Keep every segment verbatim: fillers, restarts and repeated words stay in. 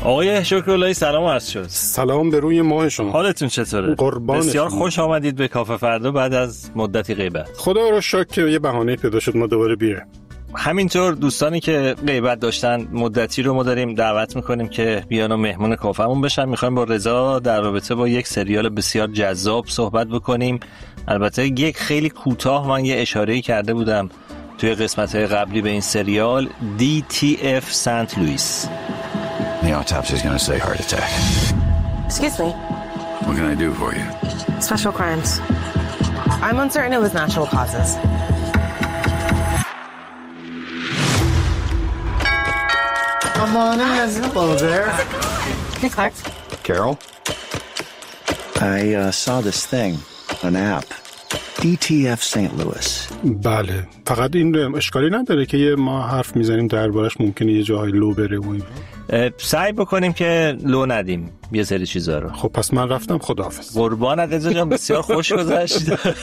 آقای شکراللهی سلام عرض شد. سلام به روی ماه شما. حالتون چطوره؟ قربان بسیار شما. خوش آمدید به کافه فردا بعد از مدتی غیبت. خدا رو شکر که یه بهانه پیدا شد ما دوباره بیایم. همینطور دوستانی که غیبت داشتن مدتی رو ما داریم دعوت میکنیم که بیان و مهمون کافهمون بشن. میخوایم با رضا در رابطه با یک سریال بسیار جذاب صحبت بکنیم. البته یک خیلی کوتاه من یه اشاره‌ای کرده بودم توی قسمت‌های قبلی به این سریال دی تی اف سنت لوئیس. The autopsy is going to say heart attack. Excuse me. What can I do for you? Special crimes. I'm uncertain it was natural causes. Come on in. Hello there. Hey, Clark. Carol? I uh, saw this thing, an app. دی تی اف Saint Louis. بله، فقط این اشکالی نداره که ما حرف میزنیم دربارش ممکنه یه جاهای لو بره و این. سعی بکنیم که لو ندیم یه سری چیزا رو. خب پس من رفتم، خداحافظ. قربانت رضا جان، بسیار خوش گذشت.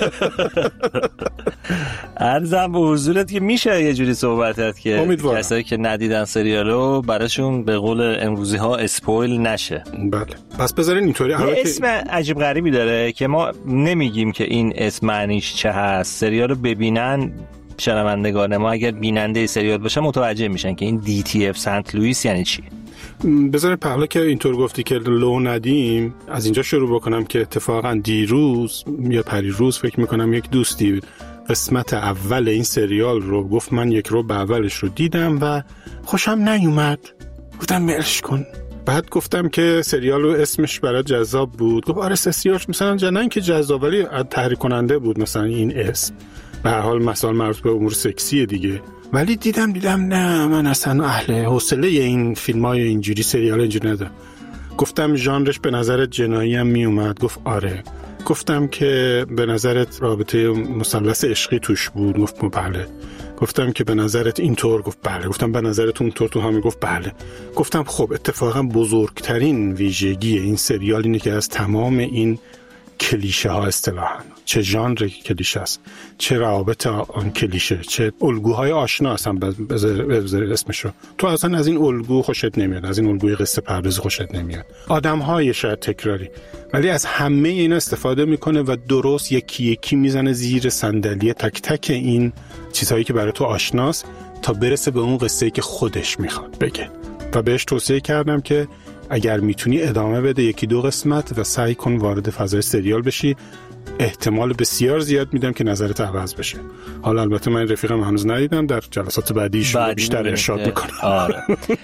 عرضم به حضورت که میشه یه جوری صحبت که امیدوارم کسایی که ندیدن سریالو براشون به قول امروزی ها اسپویل نشه. بله، پس بذارین اینطوری. یه اسم عجیب غریبی داره که ما نمیگیم که این اسم معنیش چه هست. سریالو ببینن شنوندگان ما اگر بیننده سریال باشن متوجه میشن که این دی تی اف سنت لوئیس یعنی چی. بذارین پهلا که اینطور گفتی که لو ندیم از اینجا شروع بکنم که اتفاقا دیروز یا پریروز فکر میکنم یک دوستی قسمت اول این سریال رو گفت، من یک رو به اولش رو دیدم و خوشم نیومد، گفتم ملش کن. بعد گفتم که سریال رو اسمش برای جذاب بود، گفت آره سریالش مثلا جنن که جذاب ولی تحریک کننده بود مثلا این اسم، به هر حال مثلا مربوط به امور سکسیه دیگه. ولی دیدم دیدم نه، من اصلا اهل حوصله این فیلمای اینجوری سریال اینجوری ندارم. گفتم ژانرش به نظرت جنایی هم می اومد؟ گفت آره. گفتم که به نظرت رابطه مثلث عشقی توش بود؟ گفت بله. گفتم که به نظرت اینطور؟ گفت بله. گفتم به نظرت اونطور تو هم؟ گفت بله. گفتم خب اتفاقا بزرگترین ویژگی این سریال اینه که از تمام این کلیشه ها اصطلاحاً، چه ژانر کلیشه است، چه روابط آن کلیشه، چه الگوهای آشنا هستن، بذار اسمشو، تو اصلا از این الگو خوشت نمیاد، از این الگوی قصه پردازی خوشت نمیاد، آدم‌های شاید تکراری، ولی از همه اینا استفاده میکنه و درست یکی یکی میزنه زیر صندلی تک تک این چیزهایی که برای تو آشناست تا برسه به اون قصه‌ای که خودش میخواد بگه. و بهش توصیه کردم که اگر میتونی ادامه بده یکی دو قسمت و سعی کن وارد فضای سریال بشی، احتمال بسیار زیاد میدم که نظرت عوض بشه. حالا البته من رفیقم هنوز ندیدم، در جلسات بعدیش بیشتر ارشاد میکنم. آره.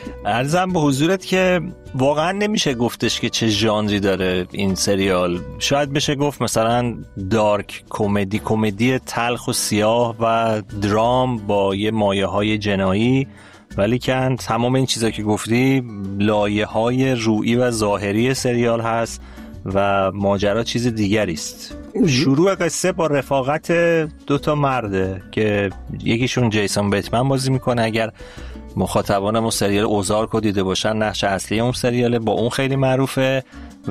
عرضم به حضورت که واقعا نمیشه گفتش که چه ژانری داره این سریال. شاید بشه گفت مثلا دارک کمدی، کمدی تلخ و سیاه و درام با یه مایه‌های جنایی، ولی که تمام این چیزا که گفتی لایه‌های رویی و ظاهری سریال هست و ماجرا چیز دیگری است. شروع قصه با رفاقت دوتا مرده که یکیشون جیسون بیتمن بازی میکنه، اگر مخاطبان ما سریال اوزارک رو دیده باشن نقش اصلی اون سریاله، با اون خیلی معروفه،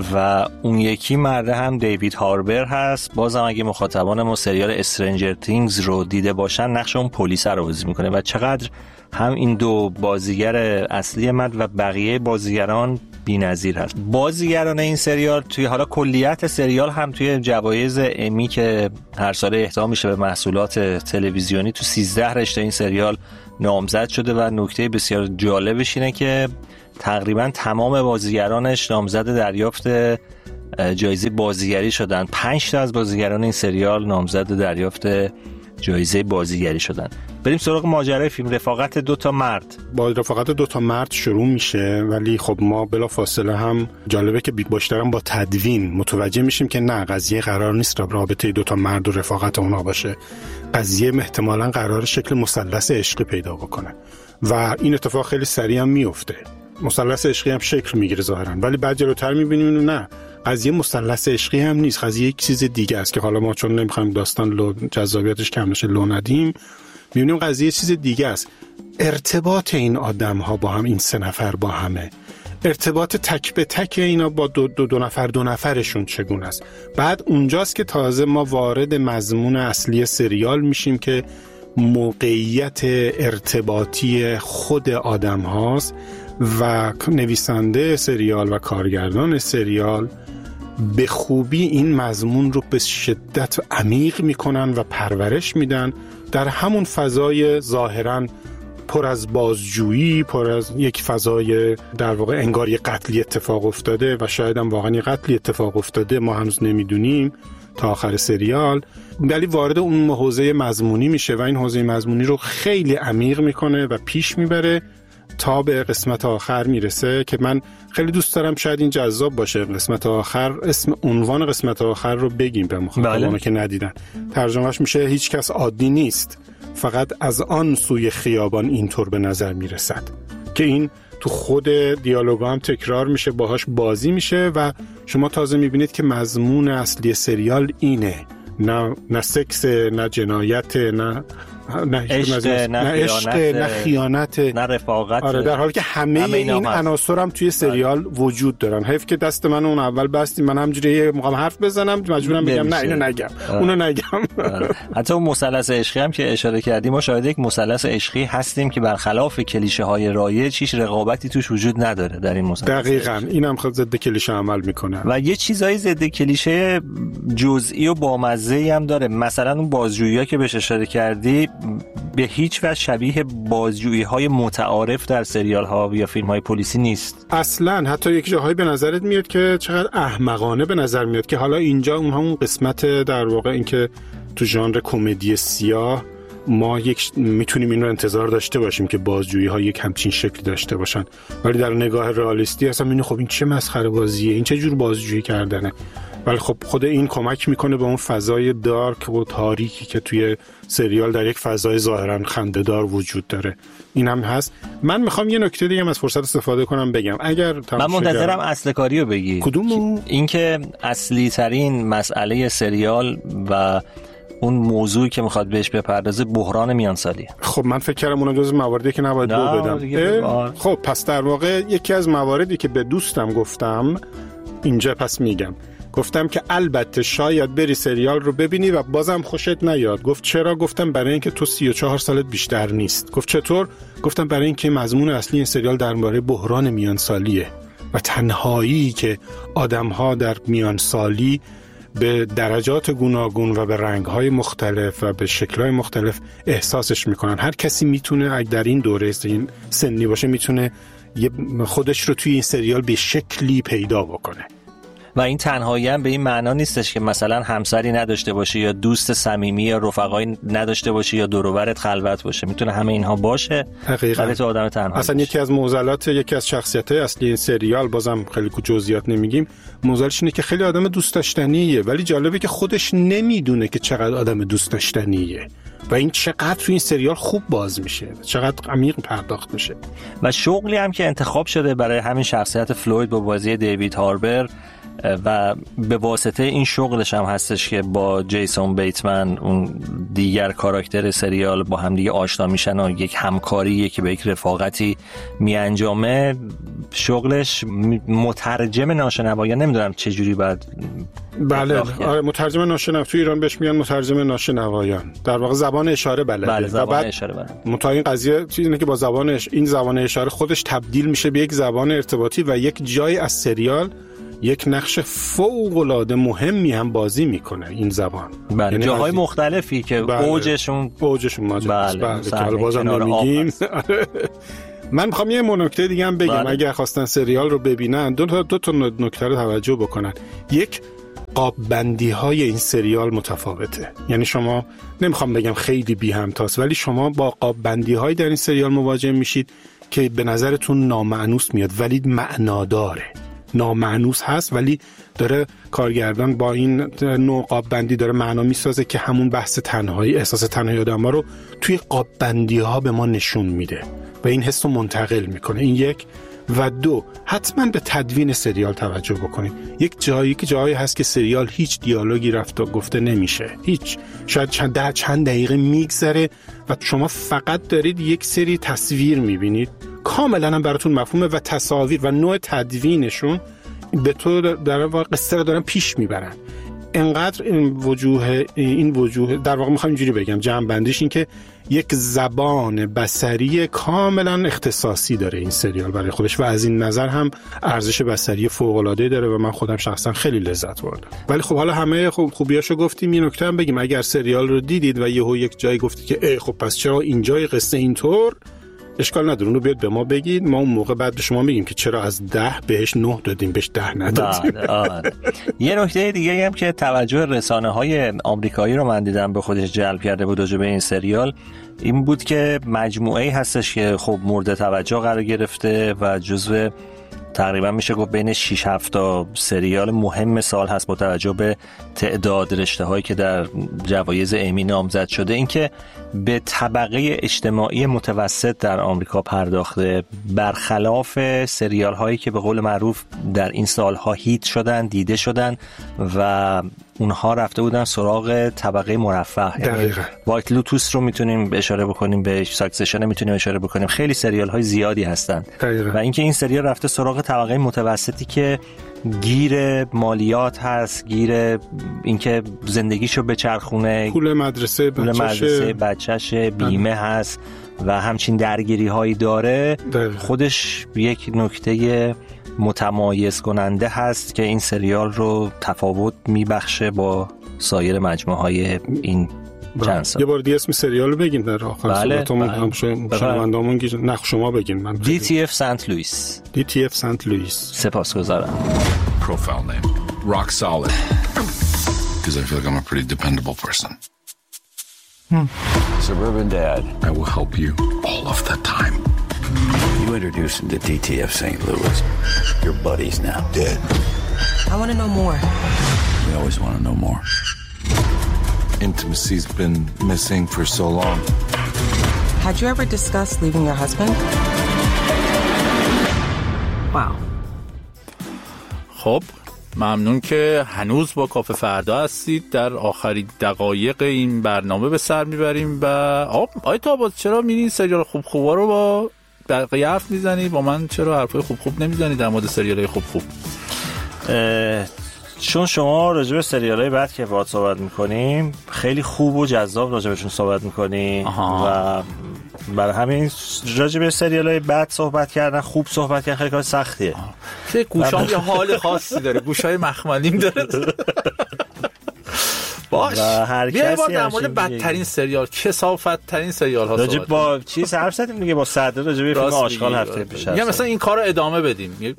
و اون یکی مرده هم دیوید هاربر هست، بازم اگه مخاطبان ما سریال استرنجر تینگز رو دیده باشن نقش اون پلیس رو بازی میکنه و چقدر هم این دو بازیگر اصلی مرد و بقیه بازیگران بی‌نظیر هست. بازیگران این سریال توی حالا کلیت سریال هم توی جوایز امی که هر ساله اهدا میشه به محصولات تلویزیونی تو سیزده رشته این سریال نامزد شده و نکته بسیار جالبش اینه که تقریبا تمام بازیگرانش نامزد دریافت جایزه بازیگری شدن. پنج تا از بازیگران این سریال نامزد دریافت جایزه بازیگری شدن. بریم سراغ ماجرای فیلم. رفاقت دو تا مرد. با رفاقت دو تا مرد شروع میشه، ولی خب ما بلا فاصله هم جالبه که بیشترم با تدوین متوجه میشیم که نه، قضیه قرار نیست رابطه دو تا مرد و رفاقت اونا باشه. قضیه احتمالاً قرار شکل مثلث عشقی پیدا بکنه و این اتفاق خیلی سریع هم میفته. مثلث عشقی هم شکل میگیره ظاهرا، ولی بعد جلوتر میبینیم نه، قضیه مثلث عشقی هم نیست، قضیه یک چیز دیگه است که حالا ما چون نمیخوایم داستان لو جذابیتش کم نشه لو ندیم، میبینیم قضیه چیز دیگه است. ارتباط این آدم ها با هم، این سه نفر با همه، ارتباط تک به تک اینا با دو, دو, دو نفر دو نفرشون چگونه است. بعد اونجاست که تازه ما وارد مضمون اصلی سریال میشیم که موقعیت ارتباطی خود آدم هاست و نویسنده سریال و کارگردان سریال به خوبی این مضمون رو به شدت عمیق میکنن و پرورش میدن در همون فضای ظاهراً پر از بازجویی، پر از یک فضای در واقع انگار یک قتلی اتفاق افتاده و شاید هم واقعا یک قتلی اتفاق افتاده، ما هنوز نمیدونیم تا آخر سریال، ولی وارد اون حوزه مضمونی میشه و این حوزه مضمونی رو خیلی عمیق میکنه و پیش میبره تا به قسمت آخر میرسه که من خیلی دوست دارم، شاید این جذاب باشه. قسمت آخر، اسم عنوان قسمت آخر رو بگیم به مخاطبان که ندیدن. ترجمهش میشه هیچ کس عادی نیست، فقط از آن سوی خیابان اینطور به نظر میرسد، که این تو خود دیالوگا هم تکرار میشه، باهاش بازی میشه و شما تازه میبینید که مضمون اصلی سریال اینه، نه نه سکس، نه جنایت، نه نه عشق، نه عشق، نه خیانت، نه رفاقت. آره، در حالی که همه, همه این عناصر هم توی سریال آره. وجود دارن. حیف که دست من اون اول بستیم، من همجوری موقع حرف بزنم مجبورم بگم نه اینو نگم آره. اونو نگم آره. حتی اون مثلث عشقی هم که اشاره کردیم، ما شاهد یک مثلث عشقی هستیم که برخلاف کلیشه های رایج هیچ رقابتی توش وجود نداره در این مثلث. دقیقاً اینم خود ضد کلیشه عمل میکنه و یه چیزای ضد کلیشه جزئی و بامزه‌ای هم داره. مثلا اون بازجویی‌ها که بهش اشاره کردی به هیچ وجه شبیه بازجویی‌های متعارف در سریال‌ها یا فیلم‌های پلیسی نیست اصلاً. حتی یک جاهایی به نظرت میاد که چقدر احمقانه به نظر میاد که حالا اینجا اون همون قسمت در واقع این که تو ژانر کمدی سیاه ما یک میتونیم این رو انتظار داشته باشیم که بازجویی‌ها یک همچین شکلی داشته باشن، ولی در نگاه رئالیستی اصلا اینو خب این چه مسخره بازیه، این چه جور بازجویی کردنه. ولی خب خود این کمک میکنه به اون فضای دارک و تاریکی که توی سریال در یک فضای ظاهراً خنده‌دار وجود داره. این هم هست. من میخوام یه نکته دیگه از فرصت استفاده کنم بگم. اگر من منتظرم اصل کاری رو بگی. کدوم؟ این که اصلی ترین مسئله سریال و اون موضوعی که میخواد بهش بپردازه بحران میانسالی. خب من فکر کردم اون جزء مواردی که نباید بو بدم. خب پس در واقع یکی از مواردی که به دوستم گفتم اینجا پس میگم. گفتم که البته شاید بری سریال رو ببینی و بازم خوشت نیاد. گفت چرا؟ گفتم برای اینکه تو سی و چهار سالت بیشتر نیست. گفت چطور؟ گفتم برای اینکه مضمون اصلی این سریال درباره بحران میانسالیه و تنهایی که آدم‌ها در میانسالی به درجات گوناگون و به رنگ‌های مختلف و به شکل‌های مختلف احساسش میکنن. هر کسی میتونه اگه در این دوره این سنی باشه میتونه خودش رو توی این سریال به شکلی پیدا بکنه. و این تنهایی هم به این معنا نیستش که مثلا همسری نداشته باشی یا دوست صمیمی یا رفقایی نداشته باشی یا دور و برت خلوت باشه. میتونه همه اینها باشه ولی تو آدم تنها اصلا باشی. یکی از معضلات یکی از شخصیت‌های اصلی این سریال، بازم خیلی جزئیات نمیگیم، معضلش اینه که خیلی آدم دوست داشتنیه ولی جالبه که خودش نمیدونه که چقدر آدم دوست داشتنیه و این چقدر تو این سریال خوب باز میشه، چقدر عمیق پرداخت میشه. و شغلی هم که انتخاب شده برای همین شخصیت فلوید با بازی دیوید هاربر و به واسطه این شغلش هم هستش که با جیسون بیتمن اون دیگر کاراکتر سریال با هم دیگه آشنا میشن و یک همکاریه که به یک رفاقتی میانجامه. شغلش مترجم ناشنوایان، نمیدونم چه جوری بعد بله آره مترجم ناشنوا، تو ایران بهش میگن مترجم ناشنوایان، در واقع زبان اشاره بلده. بله زبان و بعد اشاره بلده. متأ این قضیه چیزی اینه که با زبانش این زبان اشاره خودش تبدیل میشه به یک زبان ارتباطی و یک جای از سریال یک نقش فوق‌العاده مهمی هم بازی میکنه این زبان. بله یعنی جاهای مختلفی که بله. اوجشون اوجشون ماجراست. بله, بله. که حالا بازم نمیگیم. من میخوام یه نکته دیگه هم بگم. بله. اگر خواستن سریال رو ببینن دو تا دو تا نکته رو توجه بکنن. یک، قاب بندی های این سریال متفاوته. یعنی شما نمیخوام بگم خیلی بی همتاست ولی شما با قاب بندی های در این سریال مواجه میشید که به نظرتون نامعنوس میاد ولی معناداره. نامعنوس هست ولی داره کارگردان با این نوع قاب بندی داره معنا میسازه که همون بحث تنهایی، احساس تنهایی آدم‌ها رو توی قاب بندی ها به ما نشون میده و این حس رو منتقل میکنه. این یک. و دو، حتما به تدوین سریال توجه بکنید. یک جایی که جایی هست که سریال هیچ دیالوگی رفت و گفته نمیشه، هیچ، شاید چند چند دقیقه میگذره و شما فقط دارید یک سری تصویر میبینید، کاملا هم براتون مفهومه و تصاویر و نوع تدوینشون به طور در واقع قصه رو دارن پیش میبرن. انقدر این وجوه این وجوه در واقع میخوام اینجوری بگم، جمع بندیش این که یک زبان بصری کاملا اختصاصی داره این سریال برای خودش و از این نظر هم ارزش بصری فوق‌العاده‌ای داره و من خودم شخصا خیلی لذت بردم. ولی خب حالا همه خوب خوبیاشو گفتیم، یه نکته هم بگیم اگر سریال رو دیدید و یهو یک جایی گفتید که ای خب پس چرا اینجای قصه اینطور، اشکال نداره، اونو بیاد به ما بگید، ما اون موقع بعد به شما میگیم که چرا از ده بهش نه دادیم بهش ده ندادیم. یه نکته دیگه هم که توجه رسانه‌های آمریکایی رو من دیدم به خودش جلب کرده بود راجع به این سریال این بود که مجموعه‌ای هستش که خب مورد توجه قرار گرفته و جزو تقریبا میشه گفت بین شش هفت تا سریال مهم سال هست با توجه به تعداد رشته‌هایی که در جوایز امی نامزد شده. اینکه به طبقه اجتماعی متوسط در آمریکا پرداخته، برخلاف سریال هایی که به قول معروف در این سالها هیت شدن، دیده شدن و اونها رفته بودن سراغ طبقه مرفه. دقیقاً. وایت لوتوس رو میتونیم اشاره بکنیم بهش، ساکسشن میتونیم اشاره بکنیم، خیلی سریال های زیادی هستن. دقیقاً. و اینکه این سریال رفته سراغ طبقه متوسطی که گیر مالیات هست، گیر اینکه زندگیشو بچرخونه، پول مدرسه پول مدرسه بچه‌شه، بیمه هست و همچین درگیری هایی داره. دقیقا. خودش یک نکته متمایز کننده هست که این سریال رو تفاوت میبخشه با سایر مجموعه های این چند سال. یه بار دیگه اسم سریال رو بگین در آخر صحبتمون، هم شنوندامون گیج نخ شما بگین. من دی تی اف سنت لوئیس. دی تی اف سنت لوئیس. سپاسگزارم. Profile name Rock Solid, because I feel like I'm a pretty dependable person. Hmm. Suburban Dad. I will help you all of the time. You introduced him to D T F Saint Louis. Your buddies now. Dead. I want to know more. We always want to know more. Intimacy's been missing for so long. Had you ever discussed leaving your husband? Wow. خب ممنون که هنوز با کافه فردا هستید. در آخرین دقایق این برنامه به سر میبریم و آب آی تاباز چرا میرین سریال خوب خوبا رو با بقیه حرف میزنی، با من چرا حرفای خوب خوب نمیزنی در مورد سریالای خوب خوب؟ چون شما راجع به سریالای بعد که باهات صحبت میکنیم خیلی خوب و جذاب راجع بهشون صحبت میکنی و برای همین راجع به سریالای بعد صحبت کردن، خوب صحبت کردن خیلی کار سختیه. که گوشام یه حال خاصی داره، گوشای مخملیم داره. باش بیا بار در مورد بدترین سریال، کثافت ترین سریال ها راجع با چیز حرف زدیم دیگه، با صدر راجع به فیلم آشغال هفته پیش. یا مثلا این کارو ادامه بدیم،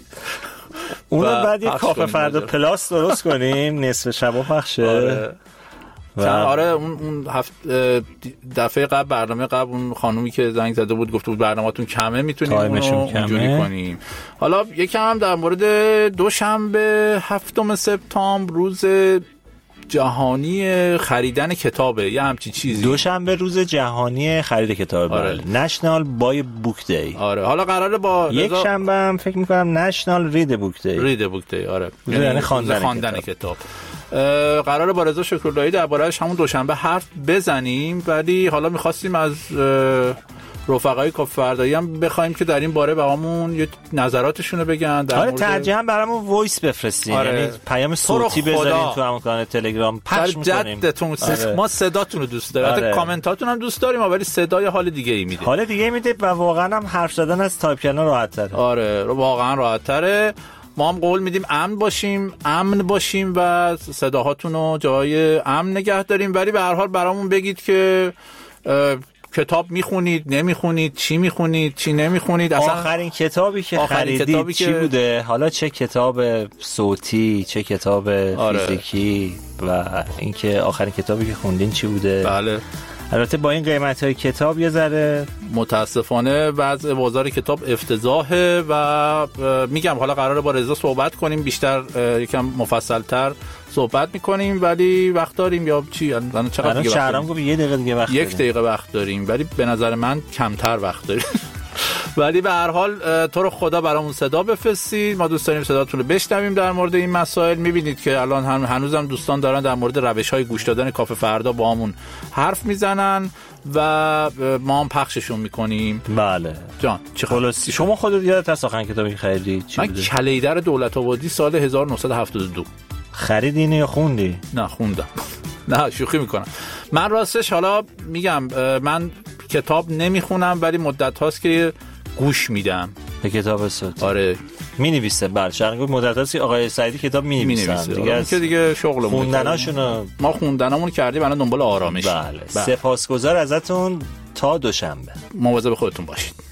اون رو بعد یک کافه فردا پلاس درست کنیم نصف شبا پخشه. آره. و آره اون اون هفت دفعه قبل برنامه قبل اون خانومی که زنگ زده بود گفته بود برنامه‌تون کمه، میتونیم اونو اونجوری کنیم. حالا یکم هم در مورد دوشنبه هفتم سپتامبر روز جهانی خریدن کتابه، یه همچی چیزی. دوشنبه روز جهانی خرید کتاب. آره. نشنال بای بوک دی. آره حالا قراره با یک شنبه هم فکر می‌کنم نشنال رید بوک دی. رید بوک دی آره. یعنی خواندن, خواندن کتاب. کتاب. قراره با رضا شکراللهی درباره‌اش همون دوشنبه حرف بزنیم، ولی حالا می‌خواستیم از رفقای کافه فردایی هم بخوایم که در این باره برامون یه نظراتشون رو بگن. در آره ترجیحاً هم برامون وایس بفرستین. آره. یعنی پیام صوتی بذارین تو همون کانال تلگرام پخش می‌کنیم. جدتون آره. ما صداتون رو دوست داریم. آره. کامنتاتون هم دوست داریم ولی صدای حال دیگه ای میده. حال دیگه میده و واقعاً هم حرف زدن از تایپ کردن راحت‌تره. آره واقعاً راحت‌تره. ما هم قول میدیم امن باشیم، امن باشیم و صداهاتون رو جای امن نگه داریم، ولی به هر حال برامون بگید که کتاب میخونید، نمیخونید، چی میخونید، چی نمیخونید، اصلا آخرین کتابی که خریدید کتابی چی که... بوده، حالا چه کتاب صوتی، چه کتاب آره. فیزیکی و اینکه آخرین کتابی که خوندین چی بوده. بله البته با این قیمت‌های کتاب یه ذره متاسفانه وضع بازار کتاب افتضاحه و میگم حالا قراره با رضا صحبت کنیم، بیشتر یکم مفصل‌تر صحبت می‌کنیم، ولی وقت داریم یا چی؟ الان چقدر دیگه وقت داریم؟ گفت یه دقیقه دیگه وقت یک دقیقه وقت داریم، ولی به نظر من کمتر وقت داریم. ولی به هر حال تو رو خدا برامون صدا بفرستید، ما دوست داریم صداتون رو بشنویم در مورد این مسائل. میبینید که الان هم هنوزم دوستان دارن در مورد روش‌های گوش دادن کافه فردا با همون حرف میزنن و ما هم پخششون میکنیم. بله جان چه خلاصی شما خودت یادت هست آخرین کتابی خریدی چی بوده؟ من کلیدر دولت آبادی سال هزار و نهصد و هفتاد و دو. خریدی یا خوندی؟ نه خوندم. نه شوخی میکنم. من راستش حالا میگم من کتاب نمیخونم ولی مدت هاست که گوش میدم به کتاب صوتی. آره می نویسه. بله شرنگو مدت هاست آقای سعیدی کتاب می نویسن دیگه از... که دیگه شغلمون خوندناشونو ما خوندنامون کردیم الان دنبال آرامش. بله, بله. سپاسگزار ازتون. تا دوشنبه مواظب خودتون باشید.